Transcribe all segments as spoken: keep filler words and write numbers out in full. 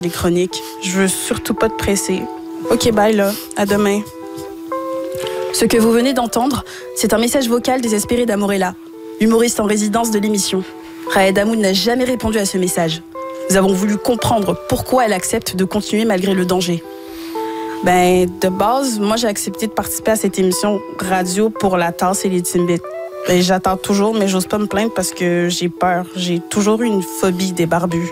les chroniques. Je veux surtout pas te presser. Ok, bye là. À demain. Ce que vous venez d'entendre, c'est un message vocal désespéré d'Amorella, humoriste en résidence de l'émission. Raed Hamoud n'a jamais répondu à ce message. Nous avons voulu comprendre pourquoi elle accepte de continuer malgré le danger. Ben, de base, moi j'ai accepté de participer à cette émission radio pour la tasse et les Timbits. Ben, j'attends toujours, mais j'ose pas me plaindre parce que j'ai peur. J'ai toujours eu une phobie des barbus.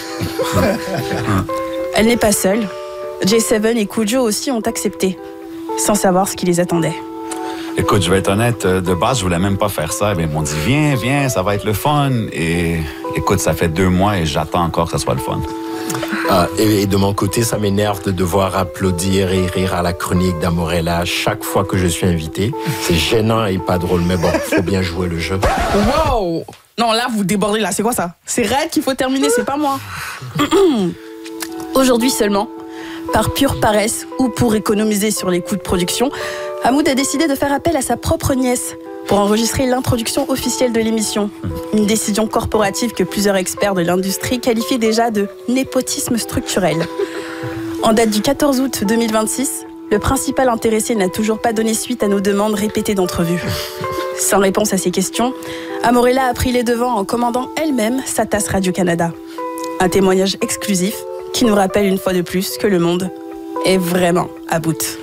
Elle n'est pas seule. J sept et Kujo aussi ont accepté, sans savoir ce qui les attendait. Écoute, je vais être honnête, de base, je voulais même pas faire ça. Ils m'ont dit, viens, viens, ça va être le fun. Et écoute, ça fait deux mois et j'attends encore que ça soit le fun. Ah, et, et de mon côté, ça m'énerve de devoir applaudir et rire à la chronique d'Amorella chaque fois que je suis invité. C'est gênant et pas drôle, mais bon, faut bien jouer le jeu. Wow! Non, là, vous débordez, là. C'est quoi ça? C'est Raed qu'il faut terminer, c'est pas moi. Aujourd'hui seulement, par pure paresse ou pour économiser sur les coûts de production, Hamoud a décidé de faire appel à sa propre nièce pour enregistrer l'introduction officielle de l'émission. Une décision corporative que plusieurs experts de l'industrie qualifient déjà de népotisme structurel. En date du quatorze août deux mille vingt-six, le principal intéressé n'a toujours pas donné suite à nos demandes répétées d'entrevue. Sans réponse à ces questions, Amorella a pris les devants en commandant elle-même sa tasse Radio-Canada. Un témoignage exclusif qui nous rappelle une fois de plus que le monde est vraiment à bout.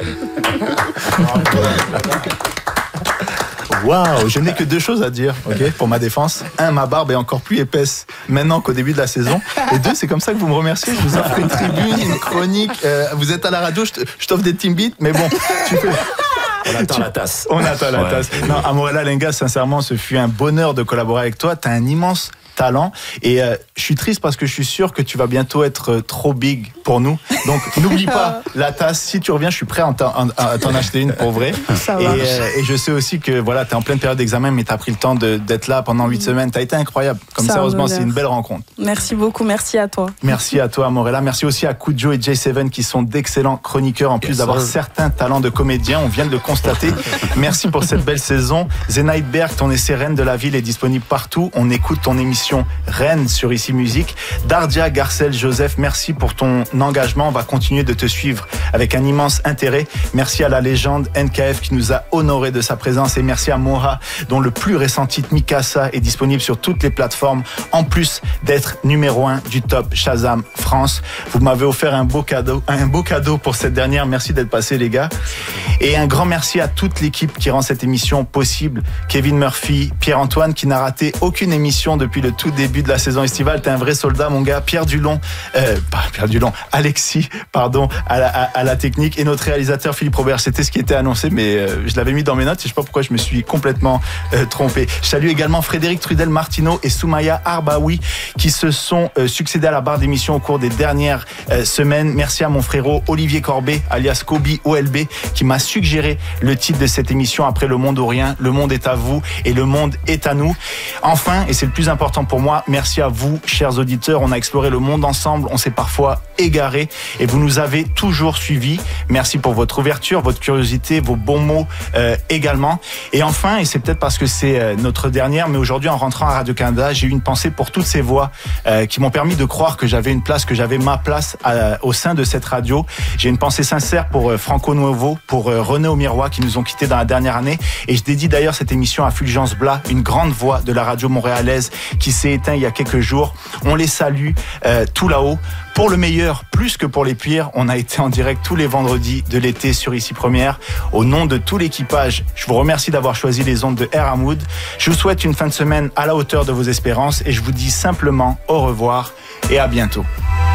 Waouh, je n'ai que deux choses à dire, ok, pour ma défense. Un, ma barbe est encore plus épaisse maintenant qu'au début de la saison. Et deux, c'est comme ça que vous me remerciez. Je vous offre une tribune, une chronique. Euh, vous êtes à la radio, je, te, je t'offre des Timbits, mais bon, tu fais... On attend la tasse. On attend la ouais. tasse. Non, Amorella Lenga, sincèrement, ce fut un bonheur de collaborer avec toi. T'as un immense talent et euh, je suis triste parce que je suis sûr que tu vas bientôt être euh, trop big pour nous. Donc n'oublie pas la tasse. Si tu reviens, je suis prêt à t'en, à t'en acheter une pour vrai. Ça et, va. euh, et je sais aussi que voilà, t'es en pleine période d'examen, mais t'as pris le temps de, d'être là pendant huit semaines. T'as été incroyable. Comme Ça sérieusement, honneur. c'est une belle rencontre. Merci beaucoup, merci à toi. Merci à toi, Amorella. Merci aussi à Kujo et J sept qui sont d'excellents chroniqueurs en plus Yes, d'avoir sir. certains talents de comédiens. On vient de le constater. Merci pour cette belle saison. Zenaïd Berg, ton essai Reine de la ville est disponible partout. On écoute ton émission Reine sur Ici Musique. Dardia Garcel Joseph, merci pour ton engagement. On va continuer de te suivre avec un immense intérêt. Merci à la légende N K F qui nous a honoré de sa présence et merci à Moha dont le plus récent titre Mikasa est disponible sur toutes les plateformes en plus d'être numéro un du top Shazam France. Vous m'avez offert un beau cadeau, un beau cadeau pour cette dernière. Merci d'être passés les gars. Et un grand merci à toute l'équipe qui rend cette émission possible. Kevin Murphy, Pierre-Antoine qui n'a raté aucune émission depuis le tout début de la saison estivale. T'es un vrai soldat, mon gars. Pierre Dulon, euh, pas Pierre Dulon, Alexis, pardon, à la, à, à la technique et notre réalisateur Philippe Robert. C'était ce qui était annoncé, mais euh, je l'avais mis dans mes notes. Et je sais pas pourquoi je me suis complètement euh, trompé. Je salue également Frédéric Trudel Martineau et Soumaya Arbaoui qui se sont euh, succédés à la barre d'émission au cours des dernières euh, semaines. Merci à mon frérot Olivier Corbet, alias Kobi O L B, qui m'a suggéré le titre de cette émission après Le Monde ou Rien. Le monde est à vous et le monde est à nous. Enfin, et c'est le plus important pour moi, merci à vous, chers auditeurs. On a exploré le monde ensemble. On s'est parfois égaré et vous nous avez toujours suivis. Merci pour votre ouverture, votre curiosité, vos bons mots euh, également. Et enfin, et c'est peut-être parce que c'est euh, notre dernière, mais aujourd'hui en rentrant à Radio-Canada, j'ai eu une pensée pour toutes ces voix euh, qui m'ont permis de croire que j'avais une place, que j'avais ma place à, au sein de cette radio. J'ai une pensée sincère pour euh, Franco Nuevo, pour euh, René Aumirois qui nous ont quittés dans la dernière année. Et je dédie d'ailleurs cette émission à Fulgence Blas, une grande voix de la radio montréalaise qui s'est éteinte il y a quelques jours. On les salue euh, tout là-haut. Pour le meilleur, plus que pour les pires, on a été en direct tous les vendredis de l'été sur Ici Première. Au nom de tout l'équipage, je vous remercie d'avoir choisi les ondes de R. Hamoud. Je vous souhaite une fin de semaine à la hauteur de vos espérances et je vous dis simplement au revoir et à bientôt.